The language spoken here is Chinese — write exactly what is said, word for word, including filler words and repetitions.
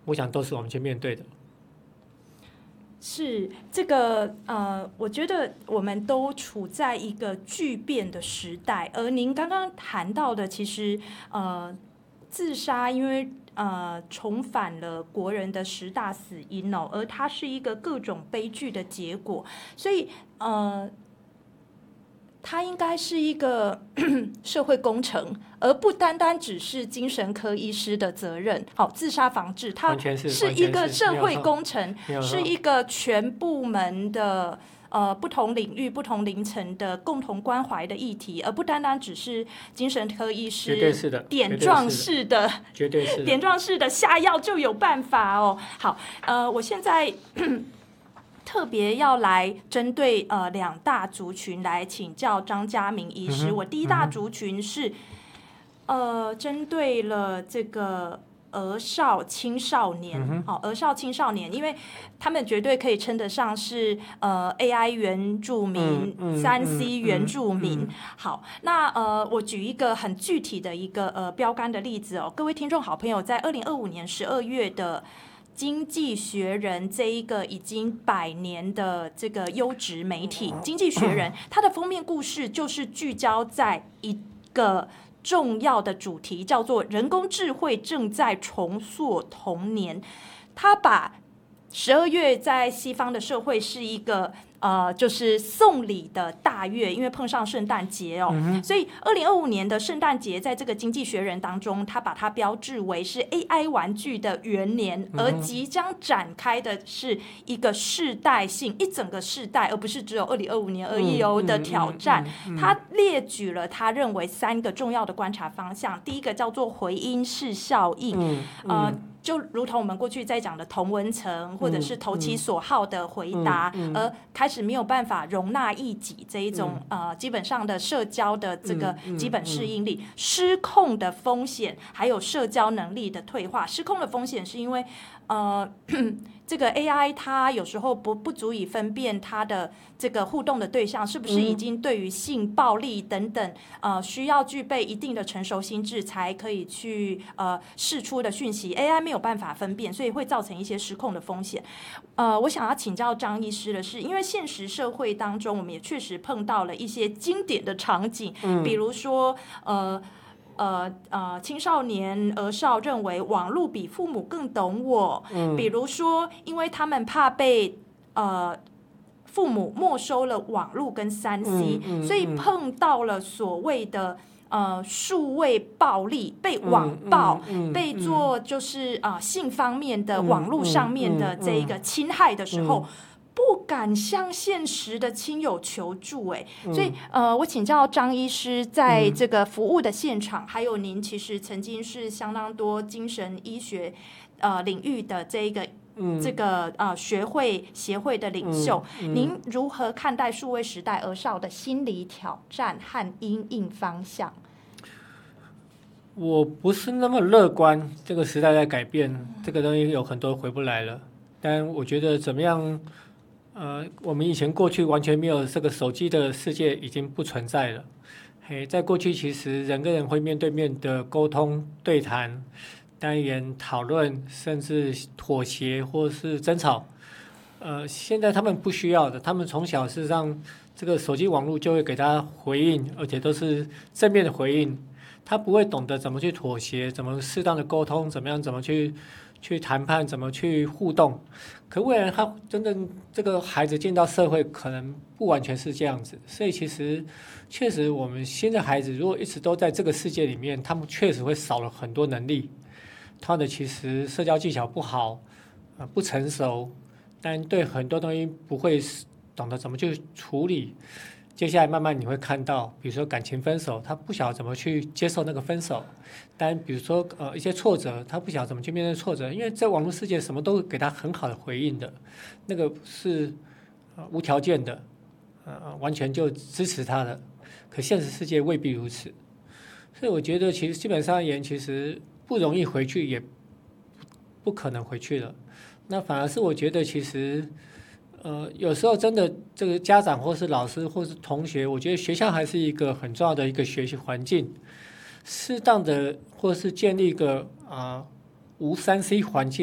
我想都是我们去面对的。 是这个呃，我觉得我们都处在一个巨变的时代，而您刚刚谈到的，其实呃，自杀因为呃重返了国人的十大死因哦，而它是一个各种悲剧的结果，所以呃。它应该是一个社会工程，而不单单只是精神科医师的责任。好，自杀防治它是一个社会工程，是一个全部门的呃不同领域、不同龄层的共同关怀的议题，而不单单只是精神科医师点状式的、 绝对是的点状式的下药就有办法哦。好，呃，我现在。特别要来针对呃两大族群来请教张家明医师。嗯、我第一大族群是、嗯、呃针对了这个儿少青少年，好、嗯，儿少青少年，因为他们绝对可以称得上是呃 A I 原住民、嗯、三 C 原住民。嗯嗯嗯、好，那呃我举一个很具体的一个呃标杆的例子哦，各位听众好朋友，在二零二五年十二月的。经济学人这一个已经百年的这个优质媒体，经济学人它的封面故事就是聚焦在一个重要的主题，叫做人工智慧正在重塑童年。它把十二月在西方的社会是一个呃，就是送礼的大月，因为碰上圣诞节哦，嗯、所以二零二五年的圣诞节，在这个经济学人当中，他把它标志为是 A I 玩具的元年，而即将展开的是一个世代性一整个世代，而不是只有二零二五年而已哦的挑战。他列举了他认为三个重要的观察方向，第一个叫做回音式效应，嗯嗯、呃。就如同我们过去在讲的同温层，或者是投其所好的回答，嗯嗯嗯、而开始没有办法容纳异己这一种、嗯、呃基本上的社交的这个基本适应力，嗯嗯嗯、失控的风险，还有社交能力的退化。失控的风险是因为呃。这个 A I 它有时候不不足以分辨它的这个互动的对象是不是已经对于性暴力等等呃需要具备一定的成熟心智才可以去呃释出的讯息 ，A I 没有办法分辨，所以会造成一些失控的风险。呃，我想要请教张医师的是，因为现实社会当中，我们也确实碰到了一些经典的场景，嗯、比如说呃。呃呃，青少年儿少认为网络比父母更懂我，嗯、比如说，因为他们怕被呃父母没收了网络跟三 C，嗯嗯、所以碰到了所谓的呃数位暴力，被网暴，嗯嗯嗯、被做就是啊、呃、性方面的网络上面的这一个侵害的时候。嗯嗯嗯不敢向现实的亲友求助，哎，所以呃，我请教张医师，在这个服务的现场，还有您其实曾经是相当多精神医学呃领域的这一个。嗯、这个呃学会协会的领袖，嗯嗯、您如何看待数位时代儿少的心理挑战和因应方向？ 我不是那么乐观，这个时代在改变，嗯、这个东西有很多回不来了。但我觉得怎么样？呃，我们以前过去完全没有这个手机的世界已经不存在了。嘿，在过去其实人跟人会面对面的沟通、对谈、单元讨论，甚至妥协或是争吵。呃，现在他们不需要的，他们从小事实上这个手机网络就会给他回应，而且都是正面的回应。他不会懂得怎么去妥协，怎么适当的沟通，怎么样，怎么去。去谈判，怎么去互动？可未来他真正这个孩子进到社会，可能不完全是这样子。所以其实确实，我们新的孩子如果一直都在这个世界里面，他们确实会少了很多能力。他的其实社交技巧不好，呃，不成熟，但对很多东西不会懂得怎么去处理。接下来慢慢你会看到，比如说感情分手，他不晓得怎么去接受那个分手；但比如说呃一些挫折，他不晓得怎么去面对挫折，因为在网络世界什么都给他很好的回应的，那个是、呃、无条件的，呃完全就支持他的。可现实世界未必如此，所以我觉得其实基本上而言，其实不容易回去，也不可能回去了。那反而是我觉得其实。呃，有时候真的，这个家长或是老师或是同学，我觉得学校还是一个很重要的一个学习环境，适当的或是建立一个啊、呃、无三 C 环境。